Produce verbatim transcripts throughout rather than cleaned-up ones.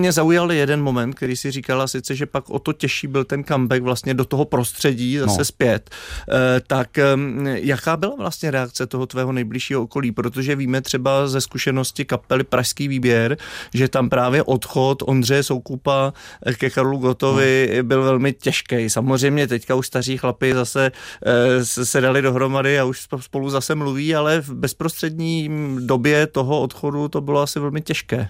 mě zaujal jeden moment, který si říkala sice, že pak o to těžší byl ten comeback vlastně do toho prostředí zase no. zpět. E, tak e, jaká byla vlastně reakce toho tvého nejbližšího okolí? Protože víme třeba ze zkušenosti kapely Pražský výběr, že tam právě odchod Ondřeje Soukupa ke Karlu Gottovi no. byl velmi těžký. Samozřejmě teďka už staří chlapi zase e, se dali dohromady a už spolu zase mluví, ale v bezprostřední době toho odchodu to bylo asi velmi těžké.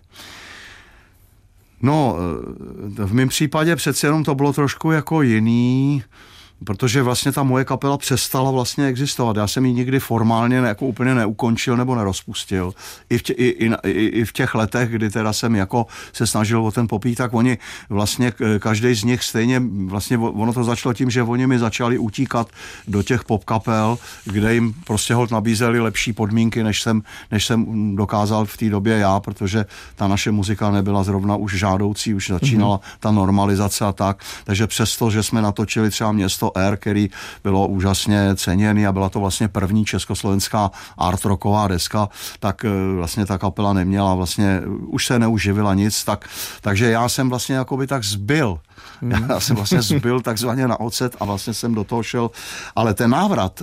No, v mém případě přece jenom to bylo trošku jako jiný, protože vlastně ta moje kapela přestala vlastně existovat. Já jsem ji nikdy formálně ne, jako úplně neukončil nebo nerozpustil. I v, tě, i, i, I v těch letech, kdy teda jsem jako se snažil o ten popít, tak oni vlastně, každý z nich stejně, vlastně ono to začalo tím, že oni mi začali utíkat do těch popkapel, kde jim prostě holt nabízeli lepší podmínky, než jsem, než jsem dokázal v té době já, protože ta naše muzika nebyla zrovna už žádoucí, už začínala mm-hmm. ta normalizace a tak. Takže přesto, že jsme natočili třeba Město R, který bylo úžasně ceněný a byla to vlastně první československá art rocková deska, tak vlastně ta kapela neměla vlastně, už se neuživila nic, tak, takže já jsem vlastně jakoby tak zbyl. Mm. Já jsem vlastně zbyl takzvaně na ocet a vlastně jsem do toho šel, ale ten návrat,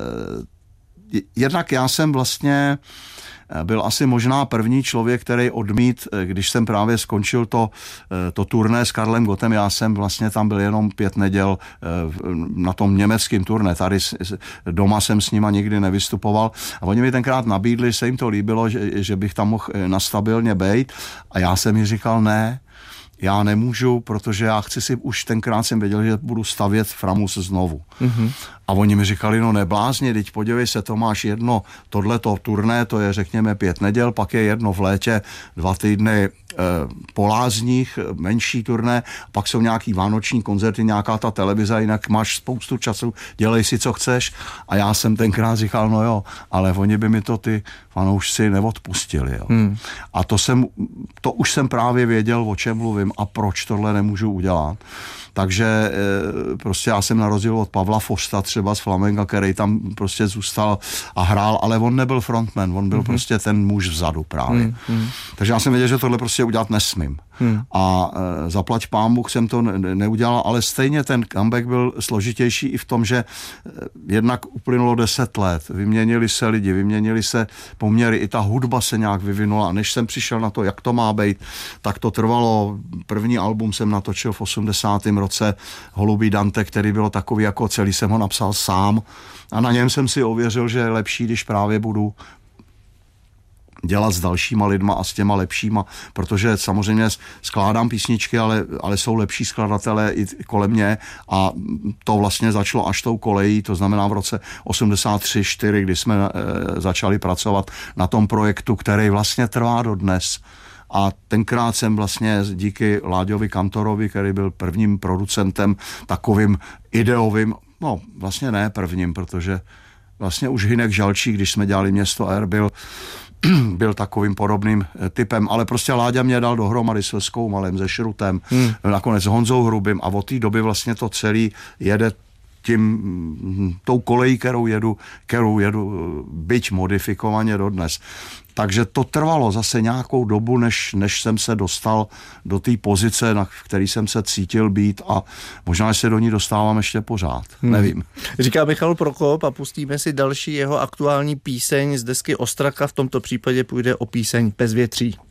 eh, jednak já jsem vlastně byl asi možná první člověk, který odmít, když jsem právě skončil to, to turné s Karlem Gottem, já jsem vlastně tam byl jenom pět neděl na tom německém turné, tady doma jsem s nima nikdy nevystupoval a oni mi tenkrát nabídli, se jim to líbilo, že, že bych tam mohl nastabilně bejt a já jsem mi říkal ne, já nemůžu, protože já chci si, už tenkrát jsem věděl, že budu stavět Framus znovu. Mm-hmm. A oni mi říkali, no neblázni, teď podívej se, to máš jedno, tohleto turné, to je řekněme pět neděl, pak je jedno v létě, dva týdny e, po Lázních, menší turné, pak jsou nějaký vánoční koncerty, nějaká ta televize, jinak máš spoustu času, dělej si, co chceš. A já jsem tenkrát říkal, no jo, ale oni by mi to ty fanoušci neodpustili. Jo. Hmm. A to jsem, to už jsem právě věděl, o čem mluvím a proč tohle nemůžu udělat. Takže e, prostě já jsem na rozdíl od Pavla Fosta třeba z Flamenga, který tam prostě zůstal a hrál, ale on nebyl frontman, on byl mm-hmm. prostě ten muž vzadu právě. Mm-hmm. Takže já jsem věděl, že tohle prostě udělat nesmím. Hmm. A e, zaplať pán Bůh jsem to ne, neudělal, ale stejně ten comeback byl složitější i v tom, že e, jednak uplynulo deset let, vyměnili se lidi, vyměnili se poměry, i ta hudba se nějak vyvinula a než jsem přišel na to, jak to má být, tak to trvalo, první album jsem natočil v osmdesátém roce, Holubý Dante, který bylo takový jako celý, jsem ho napsal sám a na něm jsem si ověřil, že je lepší, když právě budu dělat s dalšíma lidma a s těma lepšíma, protože samozřejmě skládám písničky, ale, ale jsou lepší skladatelé i kolem mě a to vlastně začalo až tou kolejí, to znamená v roce osmdesát tři čtyři, kdy jsme e, začali pracovat na tom projektu, který vlastně trvá dodnes. A tenkrát jsem vlastně díky Láďovi Kantorovi, který byl prvním producentem, takovým ideovým, no vlastně ne prvním, protože vlastně už Hynek Žalčík, když jsme dělali Město R, byl byl takovým podobným typem, ale prostě Láďa mě dal dohromady s Skoumalem, se Šrutem, hmm. nakonec s Honzou Hrubým a od té doby vlastně to celý jede tím, tou kolejí, kterou jedu, kterou jedu byť modifikovaně dodnes. Takže to trvalo zase nějakou dobu, než, než jsem se dostal do té pozice, na který jsem se cítil být a možná se do ní dostávám ještě pořád. Hmm. Nevím. Říká Michal Prokop a pustíme si další jeho aktuální píseň z desky Ostraka. V tomto případě půjde o píseň Bezvětří.